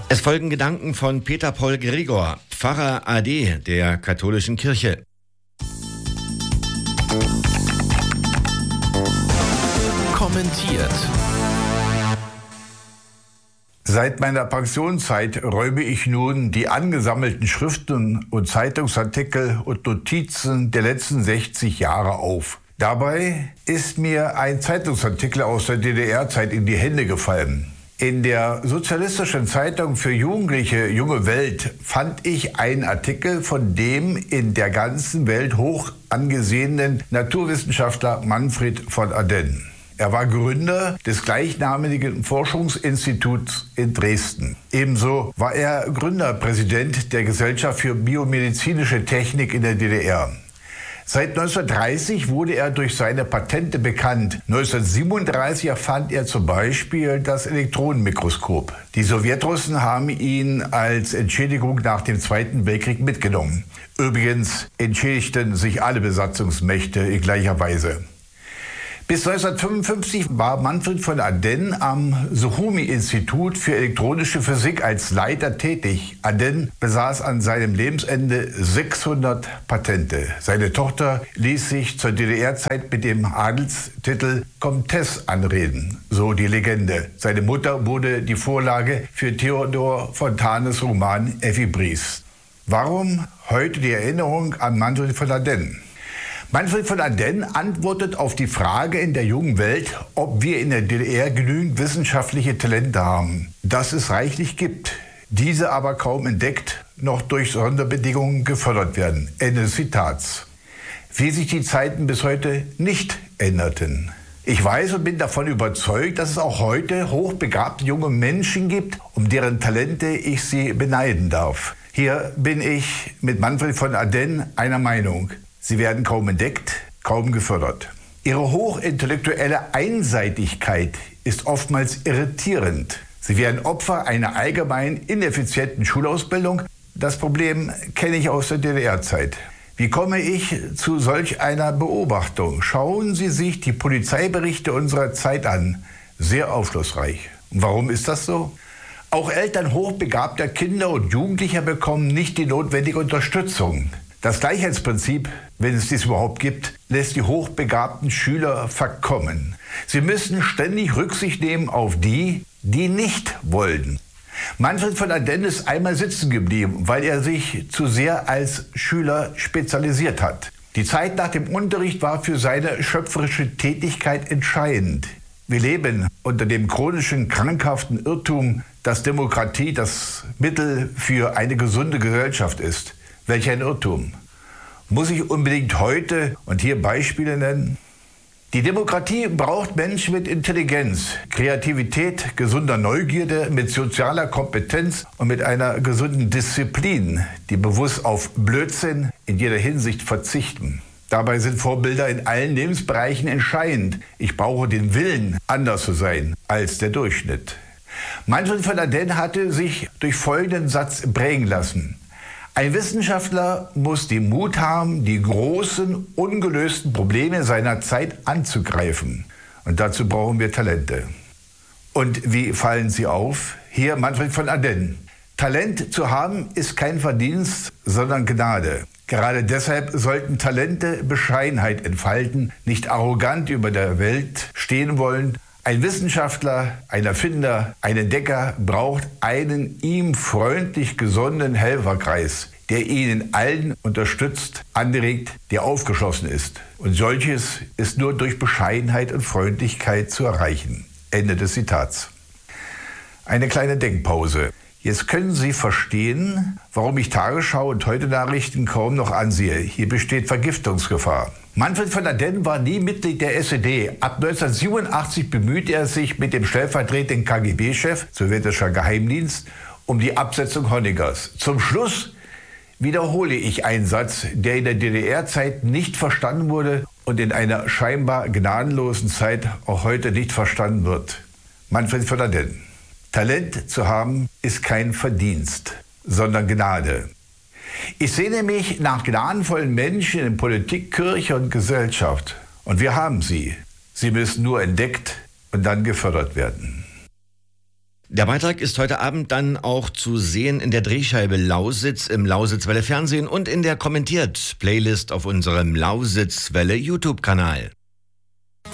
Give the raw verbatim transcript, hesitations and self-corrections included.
Es folgen Gedanken von Peter Paul Gregor, Pfarrer A D der katholischen Kirche. Kommentiert. Seit meiner Pensionszeit räume ich nun die angesammelten Schriften und Zeitungsartikel und Notizen der letzten sechzig Jahre auf. Dabei ist mir ein Zeitungsartikel aus der D D R-Zeit in die Hände gefallen. In der sozialistischen Zeitung für Jugendliche Junge Welt fand ich einen Artikel von dem in der ganzen Welt hoch angesehenen Naturwissenschaftler Manfred von Aden. Er war Gründer des gleichnamigen Forschungsinstituts in Dresden. Ebenso war er Gründerpräsident der Gesellschaft für biomedizinische Technik in der D D R. Seit neunzehnhundertdreißig wurde er durch seine Patente bekannt. neunzehnhundertsiebenunddreißig erfand er zum Beispiel das Elektronenmikroskop. Die Sowjetrussen haben ihn als Entschädigung nach dem Zweiten Weltkrieg mitgenommen. Übrigens entschädigten sich alle Besatzungsmächte in gleicher Weise. Bis neunzehnhundertfünfundfünfzig war Manfred von Aden am Suchumi-Institut für elektronische Physik als Leiter tätig. Aden besaß an seinem Lebensende sechshundert Patente. Seine Tochter ließ sich zur D D R-Zeit mit dem Adelstitel Comtesse anreden, so die Legende. Seine Mutter wurde die Vorlage für Theodor Fontanes Roman Effi Briest. Warum heute die Erinnerung an Manfred von Aden? Manfred von Aden antwortet auf die Frage in der jungen Welt, ob wir in der D D R genügend wissenschaftliche Talente haben, dass es reichlich gibt, diese aber kaum entdeckt, noch durch Sonderbedingungen gefördert werden. Ende des Zitats. Wie sich die Zeiten bis heute nicht änderten. Ich weiß und bin davon überzeugt, dass es auch heute hochbegabte junge Menschen gibt, um deren Talente ich sie beneiden darf. Hier bin ich mit Manfred von Aden einer Meinung. Sie werden kaum entdeckt, kaum gefördert. Ihre hochintellektuelle Einseitigkeit ist oftmals irritierend. Sie werden Opfer einer allgemein ineffizienten Schulausbildung. Das Problem kenne ich aus der D D R-Zeit. Wie komme ich zu solch einer Beobachtung? Schauen Sie sich die Polizeiberichte unserer Zeit an. Sehr aufschlussreich. Und warum ist das so? Auch Eltern hochbegabter Kinder und Jugendlicher bekommen nicht die notwendige Unterstützung. Das Gleichheitsprinzip, wenn es dies überhaupt gibt, lässt die hochbegabten Schüler verkommen. Sie müssen ständig Rücksicht nehmen auf die, die nicht wollen. Manfred von Aden ist einmal sitzen geblieben, weil er sich zu sehr als Schüler spezialisiert hat. Die Zeit nach dem Unterricht war für seine schöpferische Tätigkeit entscheidend. Wir leben unter dem chronischen, krankhaften Irrtum, dass Demokratie das Mittel für eine gesunde Gesellschaft ist. Welch ein Irrtum. Muss ich unbedingt heute und hier Beispiele nennen? Die Demokratie braucht Menschen mit Intelligenz, Kreativität, gesunder Neugierde, mit sozialer Kompetenz und mit einer gesunden Disziplin, die bewusst auf Blödsinn in jeder Hinsicht verzichten. Dabei sind Vorbilder in allen Lebensbereichen entscheidend. Ich brauche den Willen, anders zu sein als der Durchschnitt. Manfred von Aden hatte sich durch folgenden Satz prägen lassen. Ein Wissenschaftler muss den Mut haben, die großen, ungelösten Probleme seiner Zeit anzugreifen. Und dazu brauchen wir Talente. Und wie fallen sie auf? Hier Manfred von Aden. Talent zu haben ist kein Verdienst, sondern Gnade. Gerade deshalb sollten Talente Bescheidenheit entfalten, nicht arrogant über der Welt stehen wollen. Ein Wissenschaftler, ein Erfinder, ein Entdecker braucht einen ihm freundlich gesonnenen Helferkreis, der ihn in allen unterstützt, anregt, der aufgeschlossen ist. Und solches ist nur durch Bescheidenheit und Freundlichkeit zu erreichen. Ende des Zitats. Eine kleine Denkpause. Jetzt können Sie verstehen, warum ich Tagesschau und Heute-Nachrichten kaum noch ansehe. Hier besteht Vergiftungsgefahr. Manfred von Aden war nie Mitglied der S E D. Ab neunzehnhundertsiebenundachtzig bemühte er sich mit dem stellvertretenden K G B-Chef, sowjetischer Geheimdienst, um die Absetzung Honeckers. Zum Schluss wiederhole ich einen Satz, der in der D D R-Zeit nicht verstanden wurde und in einer scheinbar gnadenlosen Zeit auch heute nicht verstanden wird. Manfred von Aden. Talent zu haben ist kein Verdienst, sondern Gnade. Ich sehne mich nach gnadenvollen Menschen in Politik, Kirche und Gesellschaft. Und wir haben sie. Sie müssen nur entdeckt und dann gefördert werden. Der Beitrag ist heute Abend dann auch zu sehen in der Drehscheibe Lausitz im Lausitzwelle Fernsehen und in der Kommentiert-Playlist auf unserem Lausitzwelle YouTube-Kanal.